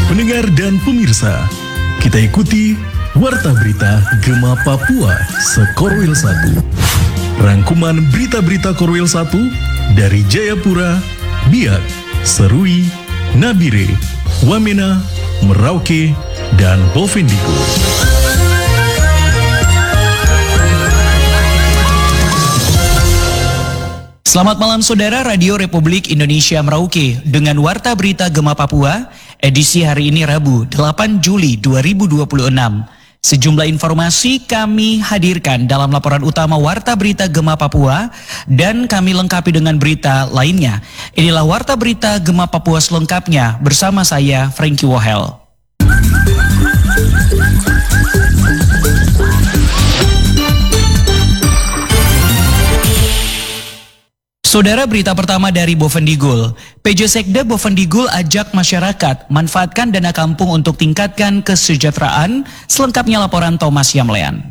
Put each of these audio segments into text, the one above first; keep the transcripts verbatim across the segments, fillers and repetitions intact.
Pendengar dan pemirsa, kita ikuti Warta Berita Gema Papua Sekorwil satu. Rangkuman berita-berita Korwil satu dari Jayapura, Biak, Serui, Nabire, Wamena, Merauke, dan Bovendigul. Selamat malam saudara Radio Republik Indonesia Merauke dengan Warta Berita Gema Papua, edisi hari ini Rabu delapan Juli dua ribu dua puluh enam. Sejumlah informasi kami hadirkan dalam laporan utama Warta Berita Gema Papua dan kami lengkapi dengan berita lainnya. Inilah Warta Berita Gema Papua selengkapnya bersama saya Franky Wohel. Saudara, berita pertama dari Bovendigul. P J Sekda Bovendigul ajak masyarakat manfaatkan dana kampung untuk tingkatkan kesejahteraan. Selengkapnya laporan Thomas Yamlean.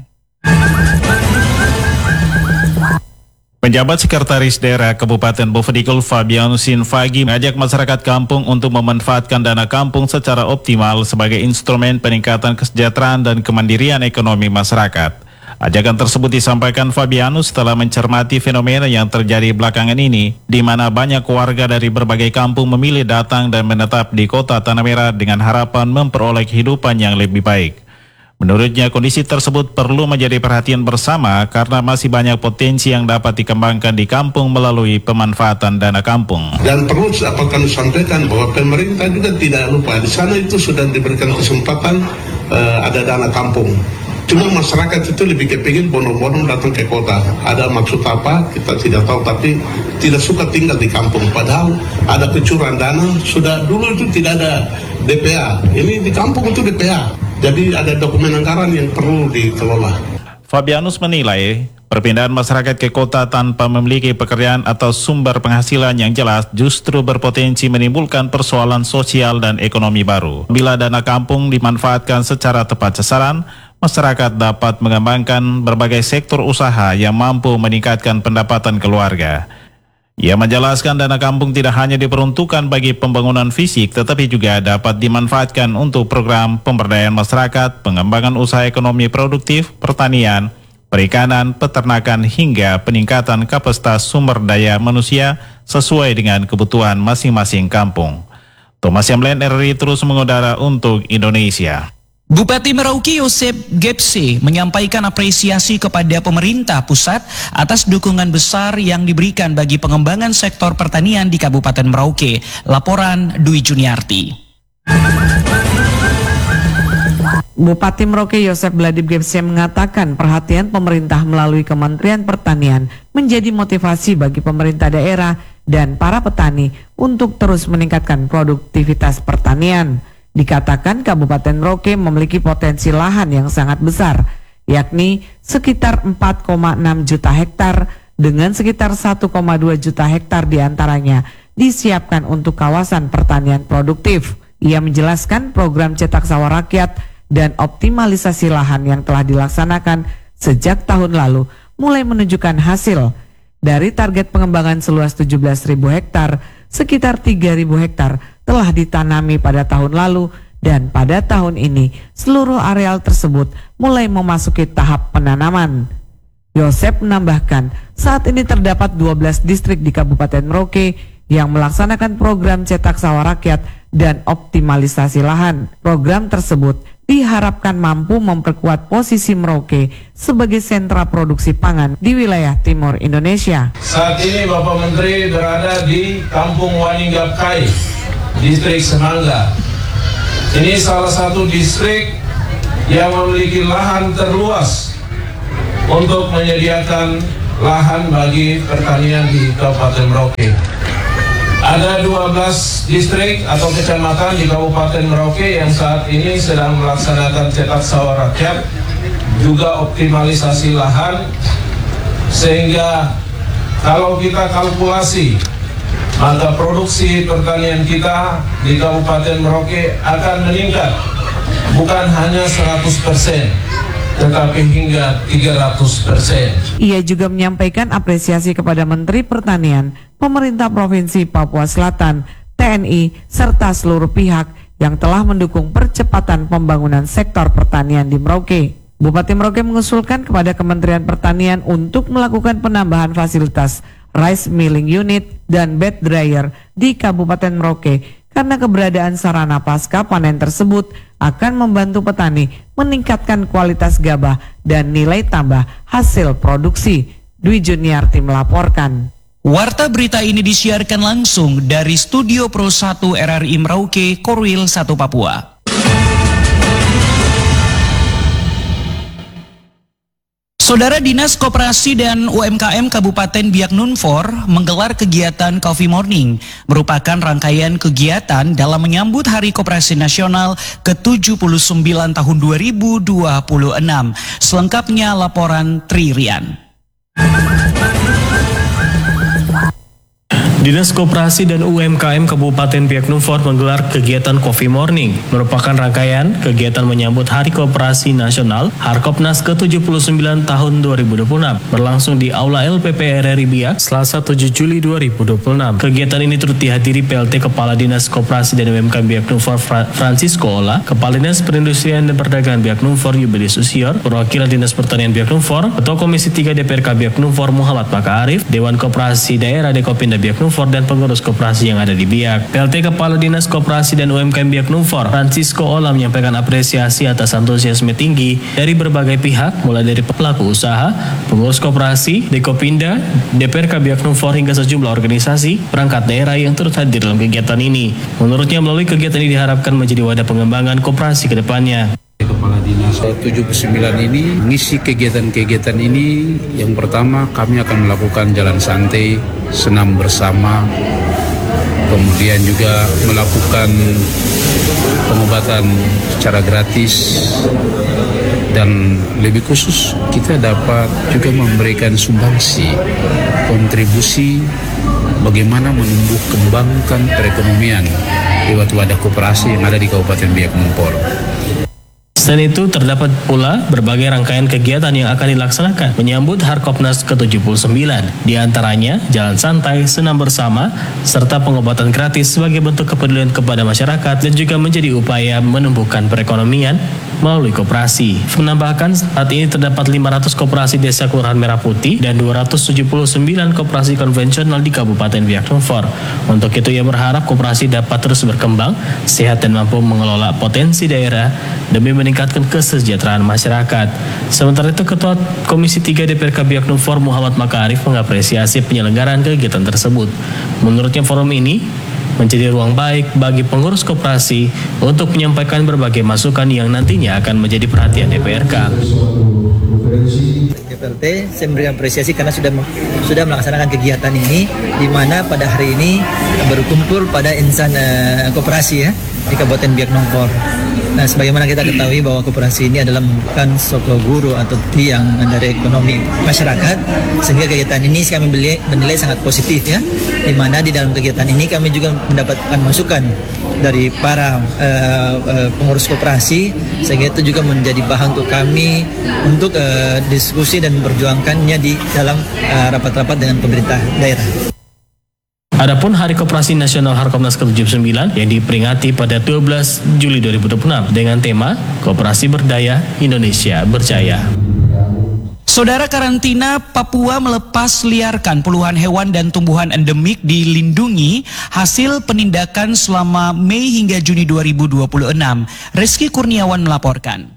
Penjabat Sekretaris Daerah Kabupaten Bovendigul Fabianus Sinfagi mengajak masyarakat kampung untuk memanfaatkan dana kampung secara optimal sebagai instrumen peningkatan kesejahteraan dan kemandirian ekonomi masyarakat. Ajakan tersebut disampaikan Fabianus setelah mencermati fenomena yang terjadi belakangan ini, di mana banyak warga dari berbagai kampung memilih datang dan menetap di kota Tanah Merah dengan harapan memperoleh kehidupan yang lebih baik. Menurutnya, kondisi tersebut perlu menjadi perhatian bersama karena masih banyak potensi yang dapat dikembangkan di kampung melalui pemanfaatan dana kampung. Dan perlu dapat kami sampaikan bahwa pemerintah juga tidak lupa, di sana itu sudah diberikan kesempatan uh, ada dana kampung. Cuma masyarakat itu lebih kepingin bondong-bondong datang ke kota. Ada maksud apa? Kita tidak tahu, tapi tidak suka tinggal di kampung. Padahal ada kecurangan dana, sudah dulu itu tidak ada D P A. Ini di kampung itu D P A. Jadi ada dokumen anggaran yang perlu dikelola. Fabianus menilai perpindahan masyarakat ke kota tanpa memiliki pekerjaan atau sumber penghasilan yang jelas justru berpotensi menimbulkan persoalan sosial dan ekonomi baru. Bila dana kampung dimanfaatkan secara tepat sasaran, masyarakat dapat mengembangkan berbagai sektor usaha yang mampu meningkatkan pendapatan keluarga. Ia menjelaskan dana kampung tidak hanya diperuntukkan bagi pembangunan fisik, tetapi juga dapat dimanfaatkan untuk program pemberdayaan masyarakat, pengembangan usaha ekonomi produktif, pertanian, perikanan, peternakan, hingga peningkatan kapasitas sumber daya manusia sesuai dengan kebutuhan masing-masing kampung. Thomas Yamlen, R R I terus mengudara untuk Indonesia. Bupati Merauke Yosep Gepse menyampaikan apresiasi kepada pemerintah pusat atas dukungan besar yang diberikan bagi pengembangan sektor pertanian di Kabupaten Merauke. Laporan Dwi Juniarti. Bupati Merauke Yosep Bladib Gepse mengatakan perhatian pemerintah melalui Kementerian Pertanian menjadi motivasi bagi pemerintah daerah dan para petani untuk terus meningkatkan produktivitas pertanian. Dikatakan Kabupaten Merauke memiliki potensi lahan yang sangat besar, yakni sekitar empat koma enam juta hektar dengan sekitar satu koma dua juta hektar diantaranya disiapkan untuk kawasan pertanian produktif. Ia menjelaskan program cetak sawah rakyat dan optimalisasi lahan yang telah dilaksanakan sejak tahun lalu mulai menunjukkan hasil. Dari target pengembangan seluas tujuh belas ribu hektar, sekitar tiga ribu hektar telah ditanami pada tahun lalu dan pada tahun ini seluruh areal tersebut mulai memasuki tahap penanaman. Yosep menambahkan saat ini terdapat dua belas distrik di Kabupaten Merauke yang melaksanakan program cetak sawah rakyat dan optimalisasi lahan. Program tersebut diharapkan mampu memperkuat posisi Merauke sebagai sentra produksi pangan di wilayah timur Indonesia. Saat ini Bapak Menteri berada di Kampung Waningapkai, Distrik Semangga. Ini salah satu distrik yang memiliki lahan terluas untuk menyediakan lahan bagi pertanian di Kabupaten Merauke. Ada dua belas distrik atau kecamatan di Kabupaten Merauke yang saat ini sedang melaksanakan cetak sawah rakyat, juga optimalisasi lahan, sehingga kalau kita kalkulasi maka produksi pertanian kita di Kabupaten Merauke akan meningkat bukan hanya seratus persen, tetapi hingga tiga ratus persen. Ia juga menyampaikan apresiasi kepada Menteri Pertanian, pemerintah Provinsi Papua Selatan, T N I, serta seluruh pihak yang telah mendukung percepatan pembangunan sektor pertanian di Merauke. Bupati Merauke mengusulkan kepada Kementerian Pertanian untuk melakukan penambahan fasilitas rice milling unit dan bed dryer di Kabupaten Merauke karena keberadaan sarana pasca panen tersebut akan membantu petani meningkatkan kualitas gabah dan nilai tambah hasil produksi. Dwi Juniarti melaporkan. Warta berita ini disiarkan langsung dari Studio Pro satu R R I Merauke, Korwil satu, Papua. Saudara Dinas Koperasi dan U M K M Kabupaten Biak Numfor menggelar kegiatan Coffee Morning, merupakan rangkaian kegiatan dalam menyambut Hari Koperasi Nasional ke tujuh puluh sembilan tahun dua ribu dua puluh enam. Selengkapnya laporan Tri Rian. Dinas Koperasi dan U M K M Kabupaten Biak Numfor menggelar kegiatan Coffee Morning, merupakan rangkaian kegiatan menyambut Hari Koperasi Nasional Harkopnas ke tujuh puluh sembilan tahun dua ribu dua puluh enam, berlangsung di Aula L P P R R I Biak, Selasa tujuh Juli dua ribu dua puluh enam. Kegiatan ini turut dihadiri P L T Kepala Dinas Koperasi dan U M K M Biak Numfor Fra Francisco Ola, Kepala Dinas Perindustrian dan Perdagangan Biak Numfor Yubedi Susior, Perwakilan Dinas Pertanian Biak Numfor, Ketua Komisi tiga D P R K Biak Numfor Muhammad Maka Arif, Dewan Koperasi Daerah Dekopinda Biak Numfor dan pengurus koperasi yang ada di Biak. P L T Kepala Dinas Koperasi dan U M K M Biak Numfor Francisco Ola menyampaikan apresiasi atas antusiasme tinggi dari berbagai pihak, mulai dari pelaku usaha, pengurus koperasi, Dekopinda, D P R K Biak Numfor hingga sejumlah organisasi perangkat daerah yang turut hadir dalam kegiatan ini. Menurutnya melalui kegiatan ini diharapkan menjadi wadah pengembangan koperasi ke depannya. Kepala Dinas tujuh puluh sembilan ini mengisi kegiatan-kegiatan ini. Yang pertama, kami akan melakukan jalan santai, senam bersama, kemudian juga melakukan pengobatan secara gratis, dan lebih khusus kita dapat juga memberikan sumbangsi kontribusi bagaimana menumbuh kembangkan perekonomian lewat wadah koperasi yang ada di Kabupaten Biak Numfor. Selain itu, terdapat pula berbagai rangkaian kegiatan yang akan dilaksanakan menyambut Harkopnas ke tujuh puluh sembilan. Di antaranya, jalan santai, senam bersama, serta pengobatan gratis sebagai bentuk kepedulian kepada masyarakat dan juga menjadi upaya menumbuhkan perekonomian melalui koperasi. Menambahkan, saat ini terdapat lima ratus koperasi desa Kelurahan Merah Putih dan dua ratus tujuh puluh sembilan koperasi konvensional di Kabupaten Biak Numfor. Untuk itu, ia berharap koperasi dapat terus berkembang, sehat dan mampu mengelola potensi daerah demi meningkatkan kesejahteraan masyarakat. Sementara itu, Ketua Komisi tiga D P R K Biak Numfor Muhammad Maka Arif mengapresiasi penyelenggaraan kegiatan tersebut. Menurutnya, forum ini menjadi ruang baik bagi pengurus koperasi untuk menyampaikan berbagai masukan yang nantinya akan menjadi perhatian D P R K. D P R T, saya memberikan apresiasi karena sudah sudah melaksanakan kegiatan ini, di mana pada hari ini berkumpul pada insan uh, koperasi ya di Kabupaten Biak Numfor. Nah, sebagaimana kita ketahui bahwa koperasi ini adalah merupakan soko guru atau tiang dari ekonomi masyarakat, sehingga kegiatan ini kami menilai sangat positif ya, di mana di dalam kegiatan ini kami juga mendapatkan masukan dari para uh, uh, pengurus koperasi, sehingga itu juga menjadi bahan untuk kami untuk uh, diskusi dan memperjuangkannya di dalam uh, rapat-rapat dengan pemerintah daerah. Adapun Hari Koperasi Nasional Harkopnas ke tujuh puluh sembilan yang diperingati pada dua belas Juli dua ribu dua puluh enam dengan tema Koperasi Berdaya Indonesia Berjaya. Saudara, karantina Papua melepas liarkan puluhan hewan dan tumbuhan endemik dilindungi hasil penindakan selama Mei hingga Juni dua ribu dua puluh enam. Rizky Kurniawan melaporkan.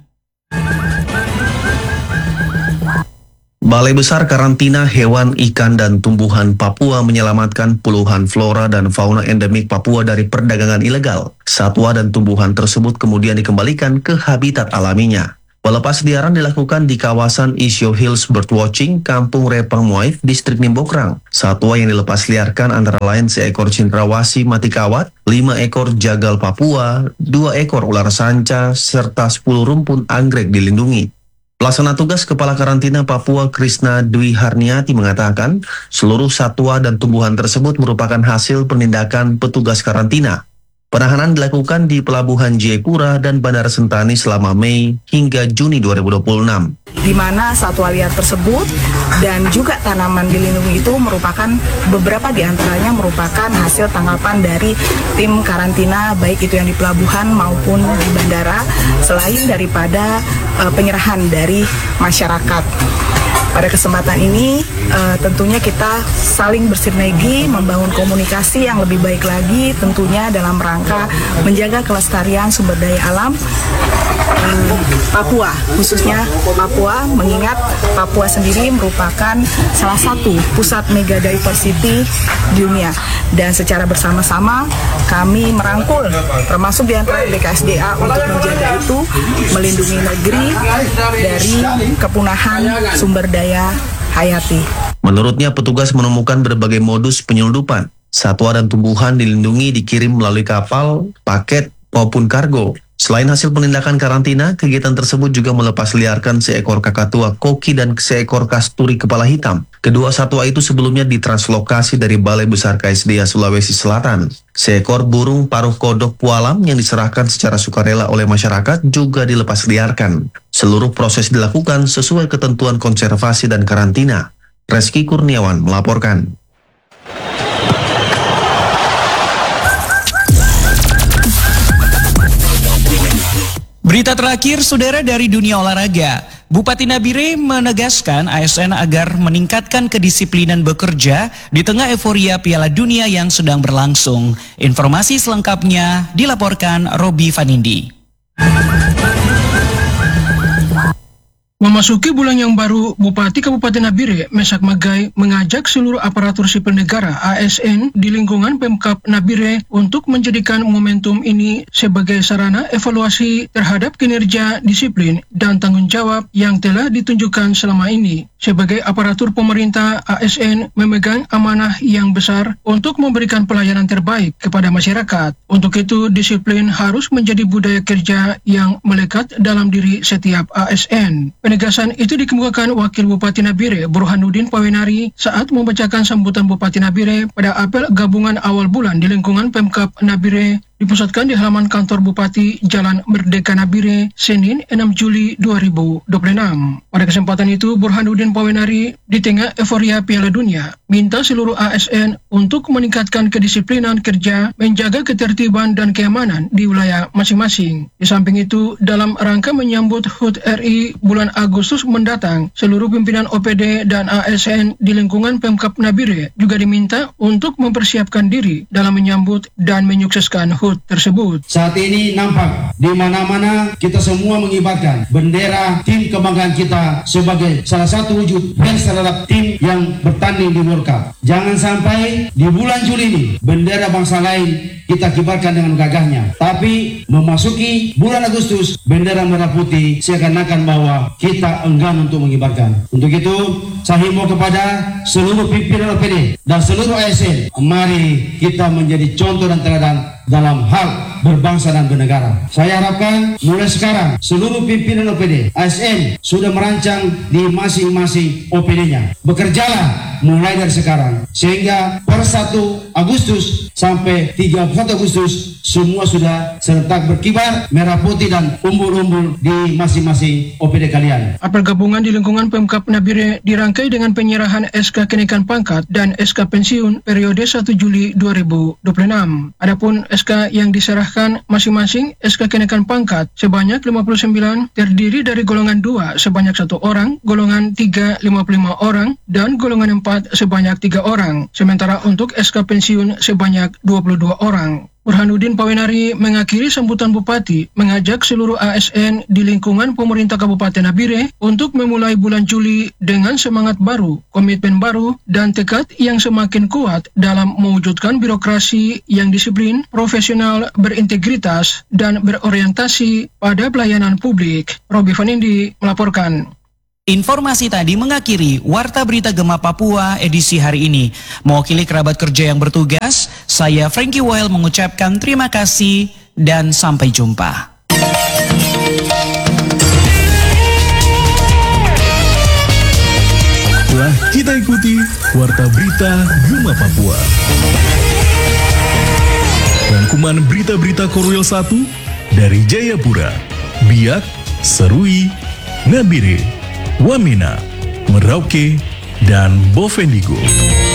Balai Besar Karantina Hewan, Ikan, dan Tumbuhan Papua menyelamatkan puluhan flora dan fauna endemik Papua dari perdagangan ilegal. Satwa dan tumbuhan tersebut kemudian dikembalikan ke habitat alaminya. Pelepasliaran dilakukan di kawasan Isyo Hills Birdwatching, Kampung Repang Muaif, Distrik Nimbokrang. Satwa yang dilepasliarkan antara lain seekor cendrawasih mati kawat, lima ekor jagal Papua, dua ekor ular sanca, serta sepuluh rumpun anggrek dilindungi. Pelaksana tugas Kepala Karantina Papua Krishna Dwi Harniati mengatakan seluruh satwa dan tumbuhan tersebut merupakan hasil penindakan petugas karantina. Penahanan dilakukan di Pelabuhan Jayapura dan Bandara Sentani selama Mei hingga Juni dua ribu dua puluh enam. Di mana satwa liar tersebut dan juga tanaman dilindungi itu merupakan beberapa di antaranya merupakan hasil tangkapan dari tim karantina baik itu yang di pelabuhan maupun di bandara, selain daripada uh, penyerahan dari masyarakat. Pada kesempatan ini uh, tentunya kita saling bersinergi membangun komunikasi yang lebih baik lagi, tentunya dalam rangka menjaga kelestarian sumber daya alam uh, Papua, khususnya Papua, mengingat Papua sendiri merupakan salah satu pusat mega diversity di dunia, dan secara bersama-sama kami merangkul termasuk di antara B K S D A untuk menjaga itu, melindungi negeri dari kepunahan sumber daya hayati. Menurutnya, petugas menemukan berbagai modus penyelundupan. Satwa dan tumbuhan dilindungi dikirim melalui kapal, paket, maupun kargo. Selain hasil penindakan karantina, kegiatan tersebut juga melepas liarkan seekor kakatua koki dan seekor kasturi kepala hitam. Kedua satwa itu sebelumnya ditranslokasi dari Balai Besar K S D A Sulawesi Selatan. Seekor burung paruh kodok pualam yang diserahkan secara sukarela oleh masyarakat juga dilepas liarkan. Seluruh proses dilakukan sesuai ketentuan konservasi dan karantina. Reski Kurniawan melaporkan. Berita terakhir, saudara, dari dunia olahraga. Bupati Nabire menegaskan A S N agar meningkatkan kedisiplinan bekerja di tengah euforia Piala Dunia yang sedang berlangsung. Informasi selengkapnya dilaporkan Robi Vanindi. Memasuki bulan yang baru, Bupati Kabupaten Nabire, Mesak Magai, mengajak seluruh aparatur sipil negara A S N di lingkungan Pemkab Nabire untuk menjadikan momentum ini sebagai sarana evaluasi terhadap kinerja, disiplin, dan tanggung jawab yang telah ditunjukkan selama ini. Sebagai aparatur pemerintah, A S N memegang amanah yang besar untuk memberikan pelayanan terbaik kepada masyarakat. Untuk itu, disiplin harus menjadi budaya kerja yang melekat dalam diri setiap A S N. Penegasan itu dikemukakan Wakil Bupati Nabire, Burhanuddin Pawenari, saat membacakan sambutan Bupati Nabire pada apel gabungan awal bulan di lingkungan Pemkab Nabire, dipusatkan di halaman kantor Bupati Jalan Merdeka Nabire, Senin enam Juli dua ribu dua puluh enam. Pada kesempatan itu, Burhanuddin Pawenari di tengah euforia Piala Dunia, minta seluruh A S N untuk meningkatkan kedisiplinan kerja, menjaga ketertiban dan keamanan di wilayah masing-masing. Di samping itu, dalam rangka menyambut H U T R I bulan Agustus mendatang, seluruh pimpinan O P D dan A S N di lingkungan Pemkab Nabire juga diminta untuk mempersiapkan diri dalam menyambut dan menyukseskan H U T tersebut. Saat ini nampak di mana-mana kita semua mengibarkan bendera tim kebanggaan kita sebagai salah satu wujud fans terhadap tim yang bertanding di World Cup. Jangan sampai di bulan Juli ini bendera bangsa lain kita kibarkan dengan gagahnya, tapi memasuki bulan Agustus bendera merah putih seakan-akan bahwa kita enggan untuk mengibarkan. Untuk itu, saya himbau kepada seluruh pimpinan O P D dan seluruh A S N, mari kita menjadi contoh dan teladan dalam hal berbangsa dan bernegara. Saya harapkan mulai sekarang seluruh pimpinan O P D, A S N sudah merancang di masing-masing O P D-nya. Bekerjalah mulai dari sekarang sehingga per satu Agustus sampai tiga puluh satu Agustus semua sudah serentak berkibar merah putih dan umbul-umbul di masing-masing O P D kalian. Apel gabungan di lingkungan Pemkab Nabire dirangkai dengan penyerahan S K kenaikan pangkat dan S K pensiun periode satu Juli dua ribu dua puluh enam. Adapun S K yang diserahkan masing-masing S K kenaikan pangkat sebanyak lima puluh sembilan terdiri dari golongan dua sebanyak satu orang, golongan tiga lima puluh lima orang, dan golongan empat sebanyak tiga orang. Sementara untuk S K pensiun sebanyak dua puluh dua orang. Burhanuddin Pawenari mengakhiri sambutan Bupati mengajak seluruh A S N di lingkungan pemerintah Kabupaten Nabire untuk memulai bulan Juli dengan semangat baru, komitmen baru, dan tekad yang semakin kuat dalam mewujudkan birokrasi yang disiplin, profesional, berintegritas, dan berorientasi pada pelayanan publik. Robi Vanindi melaporkan. Informasi tadi mengakhiri Warta Berita Gema Papua edisi hari ini. Mewakili kerabat kerja yang bertugas, saya Frankie Weil mengucapkan terima kasih dan sampai jumpa. Telah kita ikuti Warta Berita Gema Papua. Rangkuman berita-berita Korwil satu dari Jayapura, Biak, Serui, Nabire, Wamena, Merauke, dan Bovendigul.